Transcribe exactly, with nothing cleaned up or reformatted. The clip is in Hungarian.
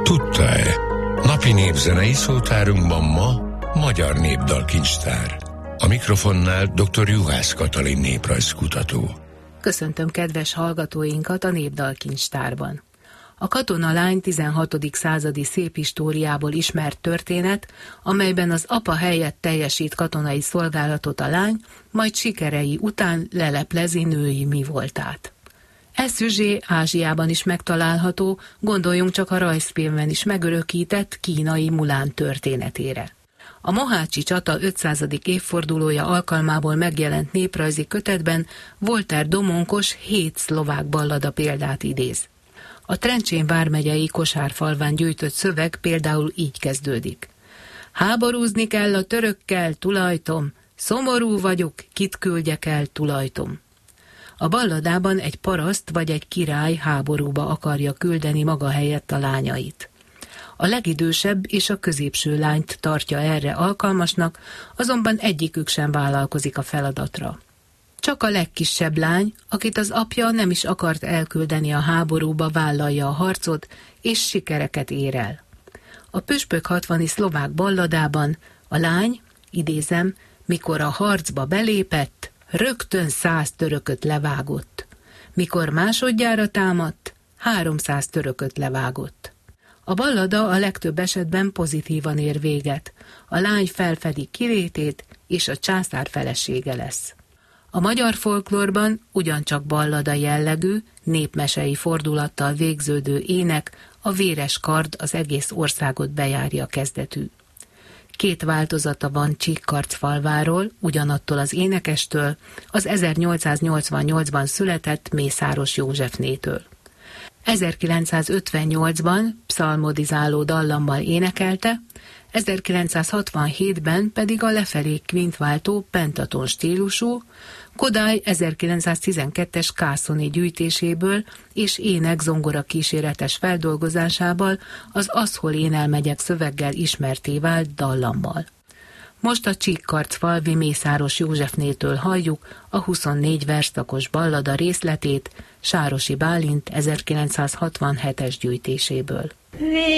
Tudta-e? Napi népzenei szótárunkban ma Magyar Népdalkincstár. A mikrofonnál dr. Juhász Katalin néprajzkutató. Köszöntöm kedves hallgatóinkat a Népdalkincstárban. A katonalány tizenhatodik századi szép históriából ismert történet, amelyben az apa helyett teljesít katonai szolgálatot a lány, majd sikerei után leleplezi női mi voltát. E szüzsé Ázsiában is megtalálható, gondoljunk csak a rajzfilmben is megörökített kínai Mulán történetére. A mohácsi csata ötszázadik évfordulója alkalmából megjelent néprajzi kötetben Voltaire Domonkos hét szlovák ballada példát idéz. A Trencsén vármegyei Kosárfalván gyűjtött szöveg például így kezdődik. Háborúzni kell a törökkel, tulajtom, szomorú vagyok, kit küldjek el, tulajtom. A balladában egy paraszt vagy egy király háborúba akarja küldeni maga helyett a lányait. A legidősebb és a középső lányt tartja erre alkalmasnak, azonban egyikük sem vállalkozik a feladatra. Csak a legkisebb lány, akit az apja nem is akart elküldeni a háborúba, vállalja a harcot, és sikereket ér el. A Püspök hatvani szlovák balladában a lány, idézem, mikor a harcba belépett, rögtön száz törököt levágott. Mikor másodjára támadt, háromszáz törököt levágott. A ballada a legtöbb esetben pozitívan ér véget. A lány felfedi kilétét, és a császár felesége lesz. A magyar folklórban ugyancsak ballada jellegű, népmesei fordulattal végződő ének, a véres kard az egész országot bejárja kezdetű. Két változata van Csíkkarcfalváról, ugyanattól az énekestől, az ezernyolcszáznyolcvannyolcban született Mészáros Józsefnétől. ezerkilencszázötvennyolcban pszalmodizáló dallammal énekelte, ezerkilencszázhatvanhétben pedig a lefelé kvintváltó pentaton stílusú, Kodály ezerkilencszáztizenkettes kászoni gyűjtéséből és ének zongora kíséretes feldolgozásával az Az hol énel megyek szöveggel ismerté vált dallammal. Most a Csíkkarcfalvi Mészáros Józsefnétől halljuk a huszonnégy versszakos ballada részletét Sárosi Bálint ezerkilencszázhatvanhetes gyűjtéséből.